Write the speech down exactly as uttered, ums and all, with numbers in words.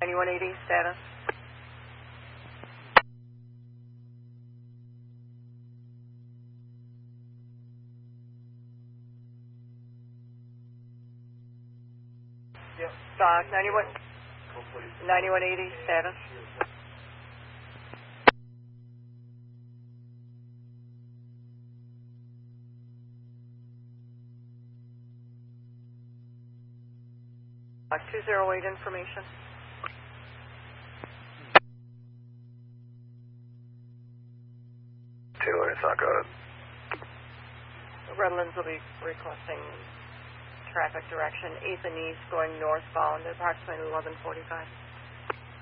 ninety-one eighty, status. Yep. Stock, ninety-one, Hopefully. ninety-one eighty, status. Stock two zero eight information. Taylor, it's not good. Redlands will be requesting traffic direction eighth and east going northbound at approximately eleven forty-five.